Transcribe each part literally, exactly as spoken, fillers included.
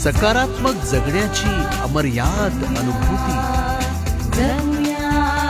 सकारात्मक जगण्याची अमर्याद अनुभूती. जगूया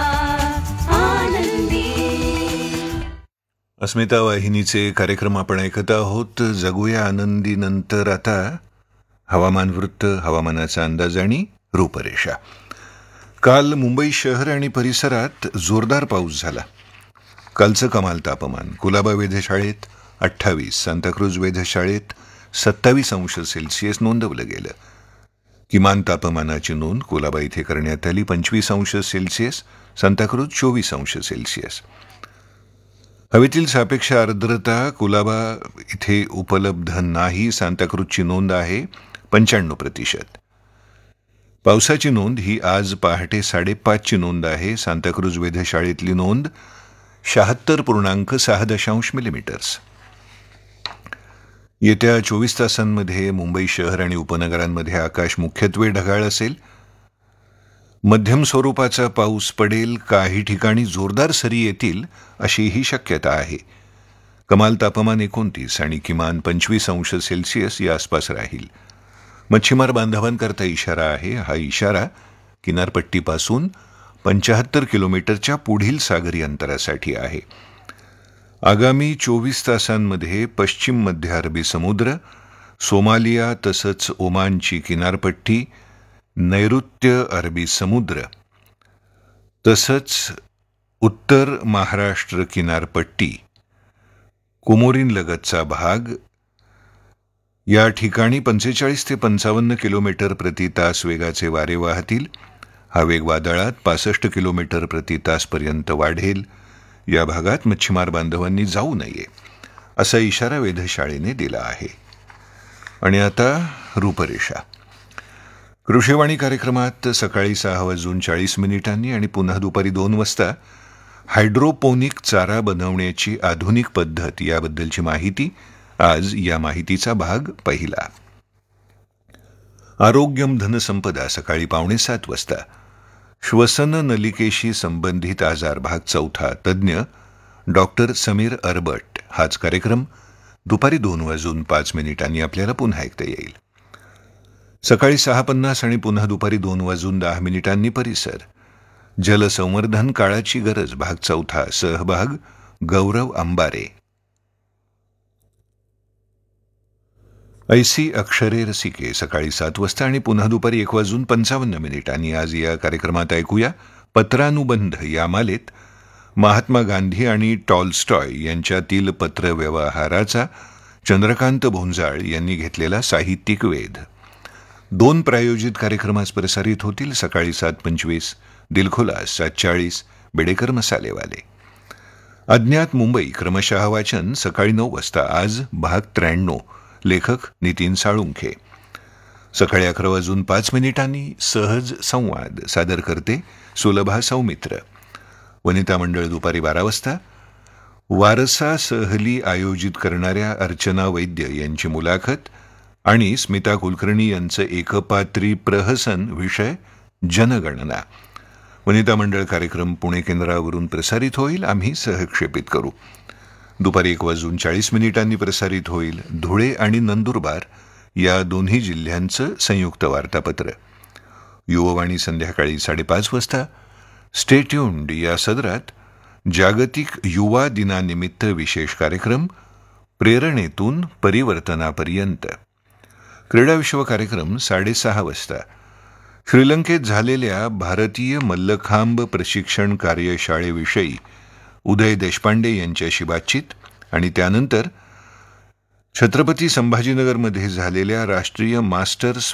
आनंदी. अस्मिता वाहिनीचे कार्यक्रम आपण ऐकत आहोत. जगूया आनंदी नंतर आता हवामान वृत्त, हवामानाचा अंदाज आणि रूपरेषा. काल मुंबई शहर आणि परिसरात जोरदार पाऊस झाला. कालचं कमाल तापमान कुलाबा वेधशाळेत अठ्ठावीस, सांताक्रूज वेधशाळेत सत्तावीस अंश सेल्सिअस नोंदवलं गेलं. किमान तापमानाची नोंद कुलाबा इथे करण्यात आली पंचवीस अंश सेल्सिअस, सांताक्रूज चोवीस अंश सेल्सिअस. हवेतील सापेक्ष आर्द्रता कुलाबा इथे उपलब्ध नाही. सांताक्रूजची नोंद आहे पंच्याण्णव प्रतिशत. पावसाची नोंद ही आज पहाटे साडेपाचची नोंद आहे. सांताक्रूज वेधशाळेतली नोंद शहात्तर पूर्णांक सहा दशांश मिलीमीटर्स. येत्या चोवीस तासांमध्ये मुंबई शहर आणि उपनगरांमध्ये आकाश मुख्यत्वे ढगाळ असेल. मध्यम स्वरूपाचा पाऊस पडेल. काही ठिकाणी जोरदार सरी येतील अशी ही शक्यता आहे. कमाल तापमान एकोणतीस आणि किमान पंचवीस अंश सेल्सिअस या आसपास राहील. मच्छीमार बांधवांकरता इशारा आहे. हा इशारा किनारपट्टीपासून पंच्याहत्तर किलोमीटरच्या पुढील सागरी अंतरासाठी आहे. आगामी चोवीस तासांमध्ये पश्चिम मध्य अरबी समुद्र, सोमालिया तसंच ओमानची किनारपट्टी, नैऋत्य अरबी समुद्र तसंच उत्तर महाराष्ट्र किनारपट्टी, कोमोरीनलगतचा भाग या ठिकाणी पंचेचाळीस ते पंचावन्न किलोमीटर प्रति तास वेगाचे वारे वाहतील. हा वेग वादळात पासष्ट किलोमीटर प्रति तासपर्यंत वाढेल. या भागात मच्छीमार बांधवांनी जाऊ नये असा इशारा वेधशाळेने दिला आहे. आणि आता रूपरेषा. कृषीवाणी कार्यक्रमात सकाळी सहा वाजून चाळीस मिनिटांनी आणि पुन्हा दुपारी दोन वाजता हायड्रोपोनिक चारा बनवण्याची आधुनिक पद्धत याबद्दलची माहिती. आज या माहितीचा भाग पहिला. आरोग्यम धनसंपदा सकाळी पावणे सात वाजता. श्वसन नलिकेशी संबंधित आजार भाग चौथा, तज्ज्ञ डॉक्टर समीर अरबट. हाच कार्यक्रम दुपारी दोन वाजून पाच मिनिटांनी आपल्याला पुन्हा ऐकता येईल. सकाळी सहा पन्नास आणि पुन्हा दुपारी दोन वाजून दहा मिनिटांनी परिसर. जलसंवर्धन काळाची गरज भाग चौथा, सहभाग गौरव अंबारे. ऐसी अक्षरे रसिके सकाळी सात वाजता आणि पुन्हा दुपारी एक वाजून पंचावन्न मिनिटांनी. आज या कार्यक्रमात ऐकूया पत्रानुबंध या मालेत महात्मा गांधी आणि टॉलस्टॉय यांच्यातील पत्रव्यवहाराचा चंद्रकांत भोंजाळ यांनी घेतलेला साहित्यिक वेध. दोन प्रायोजित कार्यक्रमास प्रसारित होतील. सकाळी सात पंचवीस दिलखुलास, सात चाळीस बेडेकर मसालेवाले. अज्ञात मुंबई क्रमशः वाचन सकाळी नऊ वाजता. आज भाग त्र्याण्णव, लेखक नितीन साळुंखे. सकाळी अकरा वाजून पाच मिनिटांनी सहज संवाद सादर करते सुलभा सौमित्र. वनिता मंडळ दुपारी बारा वाजता. वारसा सहली आयोजित करणाऱ्या अर्चना वैद्य यांची मुलाखत आणि स्मिता कुलकर्णी यांचं एकपात्री प्रहसन. विषय जनगणना. वनिता मंडळ कार्यक्रम पुणे केंद्रावरून प्रसारित होईल. आम्ही सहक्षेपित करू. दुपारी एक वाजून चाळीस मिनिटांनी प्रसारित होईल धुळे आणि नंदुरबार या दोन्ही जिल्ह्यांचं संयुक्त वार्तापत्र. युववाणी संध्याकाळी साडेपाच वाजता. स्टे ट्यून्ड या सदरात जागतिक युवा दिनानिमित्त विशेष कार्यक्रम प्रेरणेतून परिवर्तनापर्यंत. क्रीडा विश्व कार्यक्रम साडेसहा वाजता. श्रीलंकेत झालेल्या भारतीय मल्लखांब प्रशिक्षण कार्यशाळेविषयी उदय देशपांडे यांच्याशी बातचीत. आणि त्यानंतर छत्रपती संभाजीनगरमध्ये झालेल्या राष्ट्रीय मास्टर्स